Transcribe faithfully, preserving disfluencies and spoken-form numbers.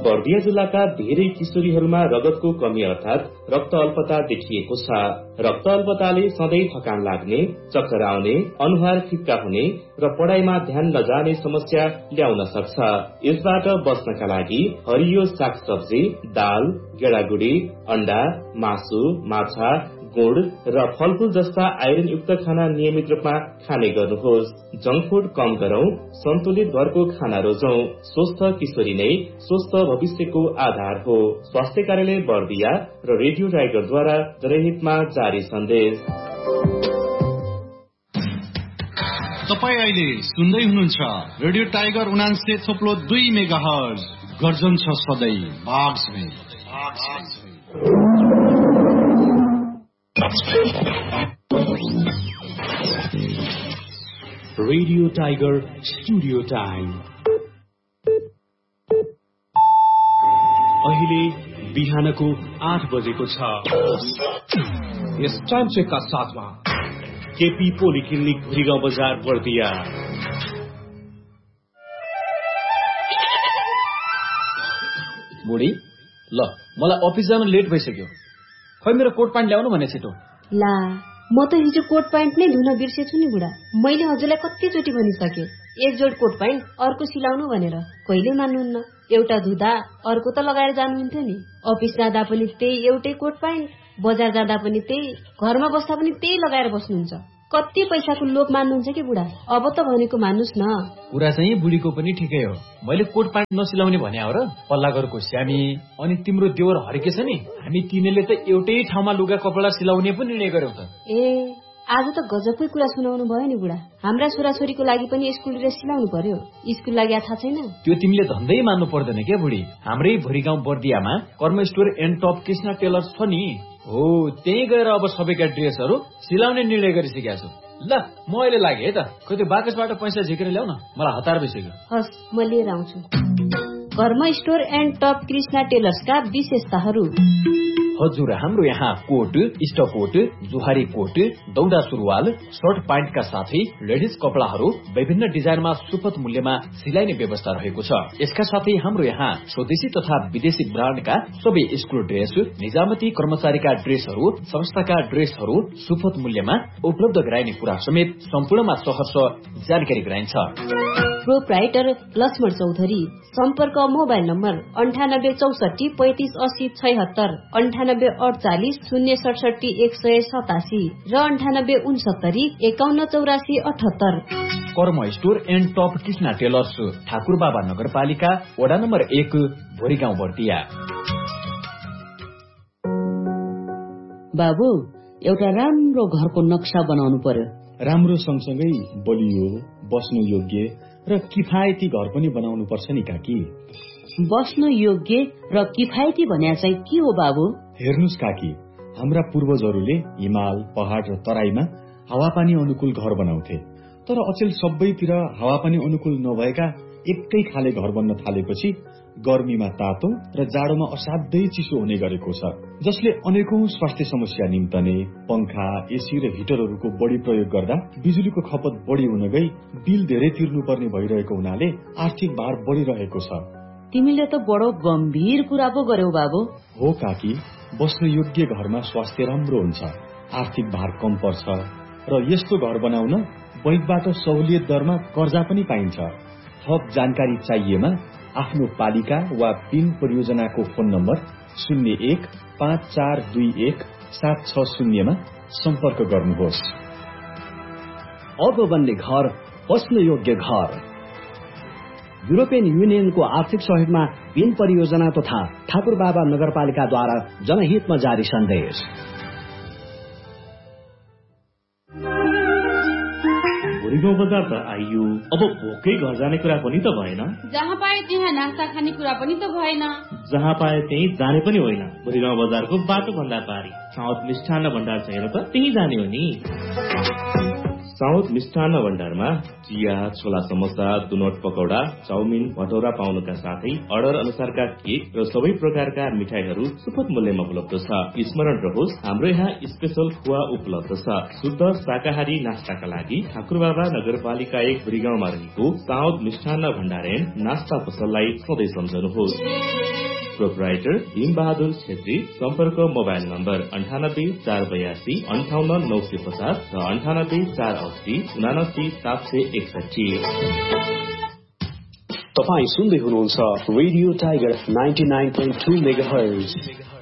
बर्दिया जिल्लाका धेरै किशोरीहरूमा रगतको कमी अर्थात रक्त अल्पता देखिएको छ। रक्त अल्पताले सधैँ थकान लाग्ने, चक्कर आउने, अनुहार फिक्का हुने र पढाइमा ध्यान नजाने समस्या ल्याउन सक्छ। यसबाट बच्नका लागि हरियो सागसब्जी, दाल, गेडागुडी, अण्डा, मासु, माछा, गुड़ र फलफूल जस्ता आइरन युक्त खाना नियमित रूपमा खाने गर्नुहोस्। जंक फूड कम गरौं, सन्तुलित घरको खाना रोजौं। स्वस्थ किशोरी नै स्वस्थ भविष्यको आधार हो। स्वास्थ्य कार्यालय बर्दिया र रेडियो टाइगरद्वारा जनहितमा जारी सन्देश। तपाईँ अहिले सुन्दै हुनुहुन्छ रेडियो टाइगर उनान्से थोप्लो दुई मेगा हर्ज। गर्जन छ सधैँ बाग्समै। रेडियो टाइगर स्टुडियो टाइम अहिले बिहानको आठ बजेको छ। यस टाइम चेकका साथमा केपी पोलिक्लिनिक भुरीगाउँ बजार बर्दिया। बुढी ल मलाई अफिस जान लेट भइसक्यो। खै मेरो कोट प्यान्ट ल्याउनु भने छिटो। ला म त हिजो कोट प्यान्ट नै धुन बिर्सेछु नि बुढा। मैले हजुरलाई कतिचोटि भनिसके एक जोड कोट प्यान्ट अर्को सिलाउनु भनेर, कहिले मान्नुहुन्न। एउटा धुँदा अर्को त लगाएर जानुहुन्थ्यो नि। अफिस जाँदा पनि त्यही एउटै कोट प्यान्ट, बजार जाँदा पनि त्यही, घरमा बस्दा पनि त्यही लगाएर बस्नुहुन्छ। कति पैसाको लोभ मान्नुहुन्छ कि बुढा। अब त भनेको मान्नुस् न। कुरा चाहिँ बुढीको पनि ठिकै हो। मैले कोट प्यान्ट नसिलाउने भने हो र। पल्ला घरको स्यामी अनि तिम्रो देवर हरेके छ नि, हामी तिनीले त एउटै ठाउँमा लुगा कपडा सिलाउने पनि निर्णय गर्यौ त। ए आज त गजबकै कुरा सुनाउनु भयो नि बुढा। हाम्रा छोराछोरीको लागि पनि स्कुल ड्रेस सिलाउनु पर्यो। स्कुल लागि थाहा छैन? त्यो तिमीले धन्दै मान्नु पर्दैन क्या बुढी। हाम्रै भुरीगाउँ बर्दियामा कर्म store and top Krishna tailors छ नि। हो त्यही गएर अब सबैका ड्रेसहरू सिलाउने निर्णय गरिसकेका छु। ल म अहिले लागे है त। खोइ त्यो बाकसबाट पैसा झिकेर ल्याउ न, मलाई हतार भइसक्यो। हस् म लिएर आउँछु। कर्म स्टोर एन्ड टप कृष्ण टेलर्सका विशेषताहरू। हजुर हाम्रो यहाँ कोट, स्टकोट, जुहारी कोट, दौडा सुरुवाल, सर्ट प्यान्टका साथै लेडिज कपडाहरू विभिन्न डिजाइनमा सुपथ मूल्यमा सिलाइने व्यवस्था रहेको छ। यसका साथै हाम्रो यहाँ स्वदेशी तथा विदेशी ब्रान्डका सबै स्कुल ड्रेस, निजामती कर्मचारीका ड्रेसहरू, संस्थाका ड्रेसहरू सुपथ मूल्यमा उपलब्ध गराइने कुरा समेत सम्पूर्णमा सहर्ष जानकारी गराइन्छ। प्रोप्राइटर लक्ष्मण चौधरी। सम्पर्क मोबाइल नम्बर अन्ठानब्बे चौसठी पैंतिस अस्सी छयत्तर, अन्ठानब्बे अडचालिस शून्य सडसठी एक सय सतासी र अन्ठानब्बे उनसत्तरी एकाउन्न चौरासी अठहत्तर। कर्म store and top Krishna tailors, Thakur बाबा नगरपालिका, वडा नम्बर एक, भोरीगाउँ बर्दिया। बाबु एउटा राम्रो घरको नक्सा बनाउनु पर्यो। राम्रो सँगसँगै बलियो, बस्नु योग्य र किफायती घर पनि बनाउनु पर्छ नि काकी। बस्नु योग्य र किफायती भन्या चाहिँ के हो बाबु? हेर्नुस् काकी, हाम्रा पूर्वजहरूले हिमाल, पहाड र तराईमा हावापानी अनुकूल घर बनाउँथे। तर अचेल सबैतिर हावापानी अनुकूल नभएका एकै खाले घर बन्न थालेपछि गर्मीमा तातो र जाडोमा असाध्यै चिसो हुने गरेको छ, जसले अनेकौं स्वास्थ्य समस्या निम्तने। पंखा, एसी र हिटरहरूको बढी प्रयोग गर्दा बिजुलीको खपत बढी हुन गई बिल धेरै तिर्नुपर्ने भइरहेको हुनाले आर्थिक भार बढिरहेको छ। तिमीले त बडो गम्भीर कुरा पो गर्यौ बाबु। हो काकी, बस्न योग्य घरमा स्वास्थ्य राम्रो हुन्छ, आर्थिक भार कम पर्छ र यस्तो घर बनाउन बैंकबाट सहुलियत दरमा कर्जा पनि पाइन्छ। थप जानकारी चाहिएमा आफ्नो पालिका वा पिन परियोजनाको फोन नम्बर शून्य एक पाँच चार दुई एक सात छ शून्यमा सम्पर्क गर्नुहोस्। अब बन्ने घर, बस्न योग्य घर। युरोपियन युनियनको आर्थिक सहयोगमा पिन परियोजना तथा ठाकुर बाबा नगरपालिकाद्वारा जनहितमा जारी सन्देश। भुरीगाउँ बजार त आइयो, अब भोकै घर जाने कुरा पनि त भएन। जहाँ पाए त्यहाँ नास्ता खाने कुरा पनि त भएन। जहाँ पाए त्यही जाने पनि होइन। भुरीगाउँ बजारको बाटो भन्दा पारी साउथ मिष्ठान्न भण्डार छ हेर त, त्यही जाने हो नि। साउथ मिष्टान्न भण्डारमा चिया, छोला समोसा, दुनोट पकौडा, चाउमिन, भटौरा पाउनुका साथै अर्डर अनुसारका केक र सबै प्रकारका मिठाईहरू सुपथ मूल्यमा उपलब्ध छ। स्मरण रहोस्, हाम्रो यहाँ स्पेशल खुवा उपलब्ध छ। शुद्ध शाकाहारी नास्ताका लागि ठाकुरबाबा नगरपालिका एक भुरीगाउँमा रहेको साउथ मिष्टान्न भण्डार एन्ड नास्ता पसललाई सधैँ सम्झनुहोस्। प्रोपराइटर भीम बहादुर छेत्री। सम्पर्क मोबाइल नम्बर अन्ठानब्बे चार बयासी अन्ठाउन्न नौ सय पचास र अन्ठानब्बे चार अस्सी उनासी सात सय एकसठी। तपाईँ सुन्दै हुनुहुन्छ radio tiger ninety nine point two megahertz.